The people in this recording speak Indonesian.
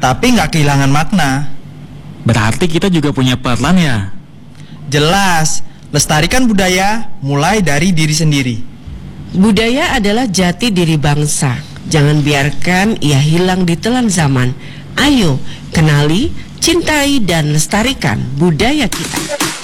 tapi nggak kehilangan makna. Berarti kita juga punya peran ya? Jelas, lestarikan budaya mulai dari diri sendiri. Budaya adalah jati diri bangsa. Jangan biarkan ia hilang di telan zaman. Ayo, kenali, cintai, dan lestarikan budaya kita.